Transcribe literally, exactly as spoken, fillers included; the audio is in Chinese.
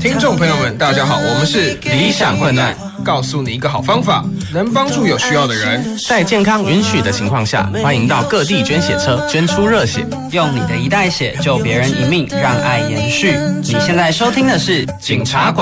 听众朋友们，大家好，我们是理想混乱，告诉你一个好方法，能帮助有需要的人。 在健康允许的情况下，欢迎到各地捐血车捐出热血， 用你的一袋血救别人一命，让爱延续。你现在收听的是警察广